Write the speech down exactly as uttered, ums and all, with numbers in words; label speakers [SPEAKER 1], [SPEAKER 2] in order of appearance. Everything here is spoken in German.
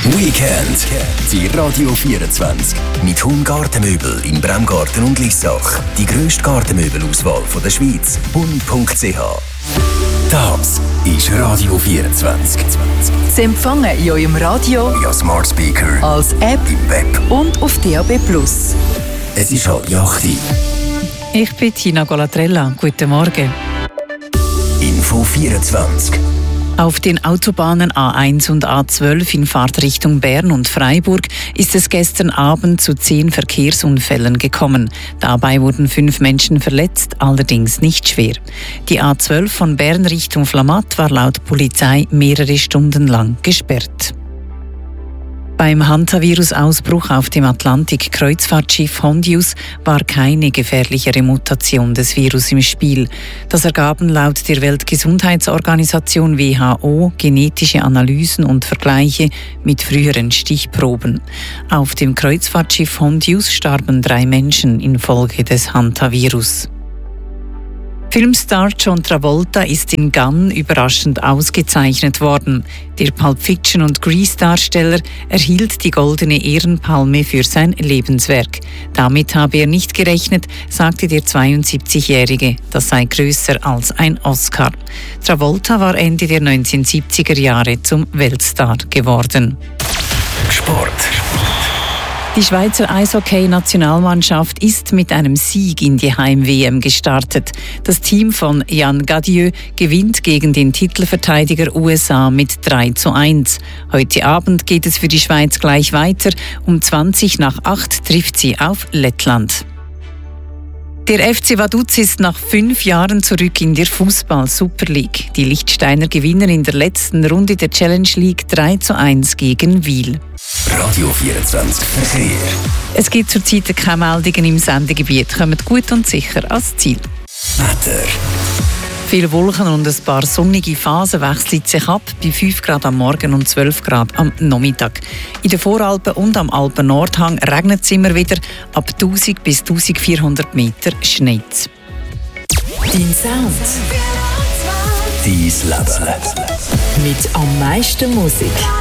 [SPEAKER 1] Weekend, die Radio vierundzwanzig. Mit Hum Gartenmöbel in Bremgarten und Lissach. Die grösste Gartenmöbelauswahl der Schweiz. hum punkt c h. Das ist Radio vierundzwanzig.
[SPEAKER 2] Sie empfangen in eurem Radio,
[SPEAKER 1] via Smart Speaker,
[SPEAKER 2] als App
[SPEAKER 1] im Web
[SPEAKER 2] und auf D A B plus.
[SPEAKER 1] Es ist halb acht.
[SPEAKER 3] Ich bin Tina Golatrella. Guten Morgen.
[SPEAKER 1] Info vierundzwanzig.
[SPEAKER 3] Auf den Autobahnen A eins und A zwölf in Fahrtrichtung Bern und Freiburg ist es gestern Abend zu zehn Verkehrsunfällen gekommen. Dabei wurden fünf Menschen verletzt, allerdings nicht schwer. Die A zwölf von Bern Richtung Flamatt war laut Polizei mehrere Stunden lang gesperrt. Beim Hantavirus-Ausbruch auf dem Atlantik-Kreuzfahrtschiff Hondius war keine gefährlichere Mutation des Virus im Spiel. Das ergaben laut der Weltgesundheitsorganisation W H O genetische Analysen und Vergleiche mit früheren Stichproben. Auf dem Kreuzfahrtschiff Hondius starben drei Menschen infolge des Hantavirus. Filmstar John Travolta ist in Cannes überraschend ausgezeichnet worden. Der Pulp Fiction- und Grease-Darsteller erhielt die Goldene Ehrenpalme für sein Lebenswerk. Damit habe er nicht gerechnet, sagte der zweiundsiebzigjährige. Das sei größer als ein Oscar. Travolta war Ende der neunzehnhundertsiebziger Jahre zum Weltstar geworden.
[SPEAKER 1] Sport.
[SPEAKER 3] Die Schweizer Eishockey-Nationalmannschaft ist mit einem Sieg in die Heim-W M gestartet. Das Team von Yann Gadieu gewinnt gegen den Titelverteidiger U S A mit drei zu eins. Heute Abend geht es für die Schweiz gleich weiter. Um zwanzig nach acht trifft sie auf Lettland. Der F C Vaduz ist nach fünf Jahren zurück in der Fußball-Super League. Die Liechtensteiner gewinnen in der letzten Runde der Challenge League drei zu eins gegen Wiel.
[SPEAKER 1] Radio vierundzwanzig Verkehr.
[SPEAKER 3] Es gibt zurzeit keine Meldungen im Sendegebiet. Kommt gut und sicher ans Ziel.
[SPEAKER 1] Wetter.
[SPEAKER 3] Viele Wolken und ein paar sonnige Phasen wechseln sich ab, bei fünf Grad am Morgen und zwölf Grad am Nachmittag. In den Voralpen und am Alpen-Nordhang regnet es immer wieder, ab tausend bis eintausendvierhundert Meter schneit.
[SPEAKER 2] Dein Sound.
[SPEAKER 1] Dein Leben.
[SPEAKER 2] Mit am meisten Musik.